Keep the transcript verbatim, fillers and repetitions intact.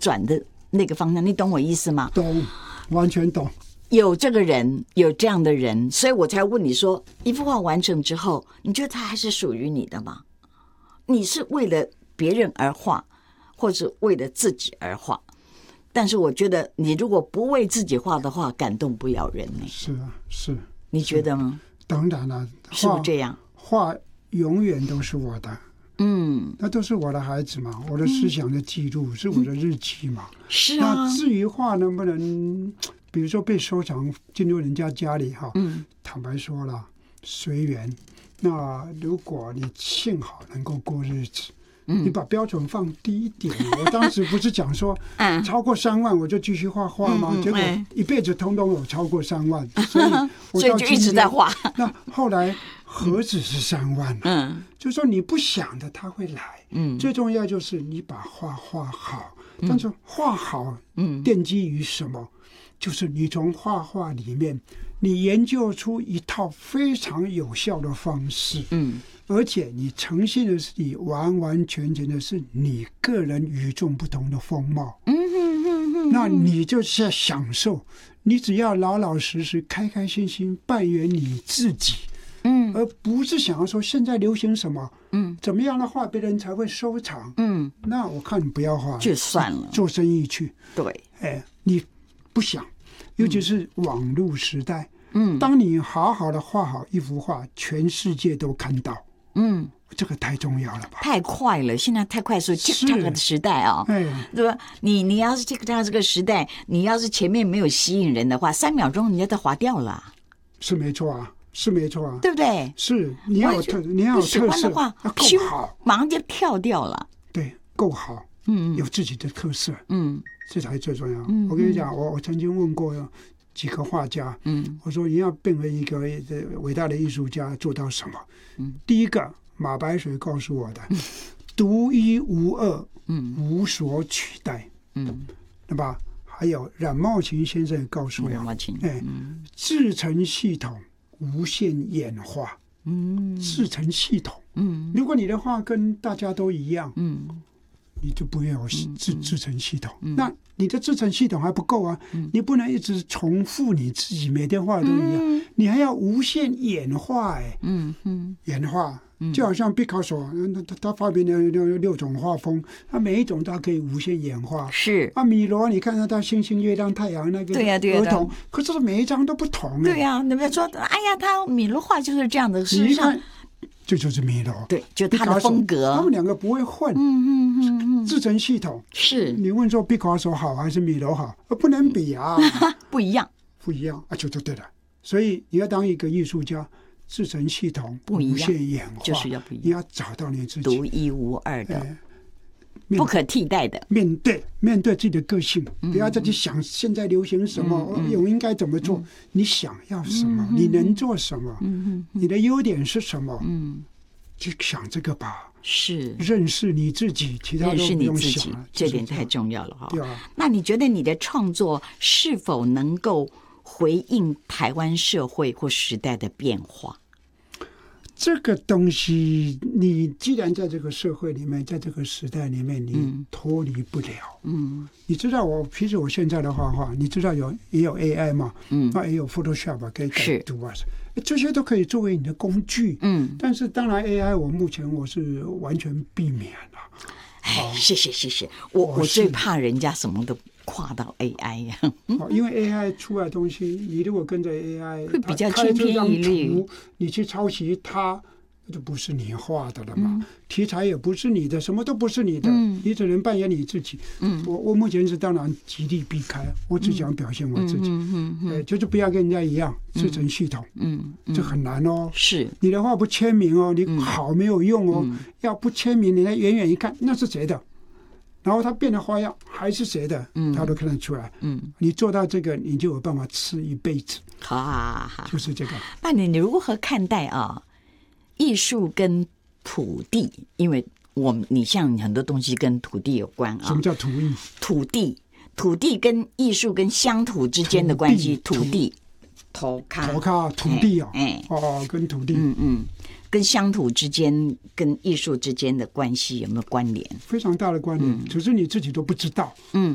转的那个方向，你懂我意思吗？ 懂，完全懂。 有这个人，有这样的人，所以我才问你说，一幅画完成之后，你觉得它还是属于你的吗？你是为了别人而画，或者为了自己而画？但是我觉得，你如果不为自己画的话，感动不了人呢。 是啊，是。 你觉得吗？ 当然了， 是不是这样？ 画永远都是我的。 嗯， 那都是我的孩子嘛，我的思想的记录、嗯、是我的日记嘛。 是啊。 那至于画能不能，比如说被收藏进入人家家里哈，嗯，坦白说了，随缘。那如果你幸好能够过日子，嗯，你把标准放低一点。我当时不是讲说，嗯，超过三万我就继续画画吗？嗯嗯、结果一辈子通通有超过三万，所以我所以就一直在画。 那后来何止是三万呢、啊？嗯，就说你不想的他会来。嗯，最重要就是你把画画好，但是画好，嗯，奠基于什么？就是你从画画里面，你研究出一套非常有效的方式，嗯，而且你呈现的是你完完全全的是你个人与众不同的风貌，嗯哼哼哼，那你就是在享受，你只要老老实实、开开心心扮演你自己。嗯，而不是想要说现在流行什么，嗯，怎么样的画别人才会收藏，嗯，那我看你不要画就算了， 做生意去。 对， 哎，你不想，尤其是网络时代，嗯，当你好好的画好一幅画，全世界都看到，嗯，这个太重要了吧？ 太快了，现在太快速 ，TikTok 的时代啊、哦，哎，对吧？你你要是 TikTok 这个时代，你要是前面没有吸引人的话，三秒钟人家都划掉了， 是没错啊。是没错啊， 对不对？ 是你要有特，你要有特色， 不喜欢的话要够好， 马上就跳掉了。 对，够好，嗯，有自己的特色，嗯，这才最重要。嗯、我跟你讲，我我曾经问过几个画家，嗯，我说你要变为一个伟大的艺术家，做到什么？嗯，第一个，马白水告诉我的，嗯、独一无二，嗯，无所取代，嗯，对吧？还有冉茂琴先生也告诉我， 冉茂琴， 哎，制成系统。无限演化，嗯，制成系统，嗯，如果你的画跟大家都一样，嗯，你就不会有制制成系统。嗯、那你的制成系统还不够啊，嗯、你不能一直重复你自己每天画的都一样，嗯、你还要无限演化、欸，哎，嗯嗯，演化。就好像毕卡索，他他发明了六六种画风，他每一种都可以无限演化。 是啊，米罗，你看到他星星、月亮、太阳那个对呀、啊、对呀、啊， 儿童，可是每一张都不同、欸。 对呀、啊，你们说，哎呀，他米罗画就是这样的，事实上这就是米罗， 对，就他的风格， 他们两个不会混。嗯嗯嗯嗯，制成系统是你问说毕卡索好还是米罗好，不能比啊， 不一样， 不一样啊，就就对了。所以你要当一个艺术家。制成系统不一样， 无限演化， 就是要不一样。 你要找到你自己独一无二的、哎、不可替代的。 面对面对自己的个性，嗯、不要再去想现在流行什么，我、嗯嗯、应该怎么做。嗯、你想要什么？嗯、你能做什么？嗯、你的优点是什么？嗯，去想这个吧。 是认识你自己，其他都不用想了。 这点太重要了哈。 对啊。 那你觉得你的创作是否能够回应台湾社会或时代的变化？ 这个东西，你既然在这个社会里面，在这个时代里面，你脱离不了。嗯，你知道我，其实我现在的画画，你知道有也有 A I 嘛？嗯，那也有 Photoshop 可以改图啊，这些都可以作为你的工具。嗯，但是当然 A I 我目前我是完全避免了。 哎，谢谢谢谢，我我最怕人家什么都跨到 A I 呀、 啊，因为 A I 出来的东西，你如果跟着 A I 会比较千篇一律， 你去抄袭它，就不是你画的了嘛。嗯、题材也不是你的，什么都不是你的，嗯、你只能扮演你自己。嗯、我我目前是当然极力避开，我只想表现我自己，嗯嗯嗯嗯、就是不要跟人家一样制成系统，嗯嗯、这很难哦。 是你的画不签名哦，你好没有用哦，嗯、要不签名，你来远远一看，那是谁的？然后他变的花样还是谁的，嗯、他都看得出来。嗯，你做到这个，你就有办法吃一辈子。 好好好， 就是这个。 那你你如何看待啊？艺术跟土地，因为我们你像很多东西跟土地有关啊。 什么叫土地？ 土地，土地跟艺术跟乡土之间的关系，土地， 土卡，土卡，土地啊，哎，哦，跟土地， 嗯嗯。跟乡土之间、跟艺术之间的关系有没有关联？ 非常大的关联，嗯、只是你自己都不知道。嗯。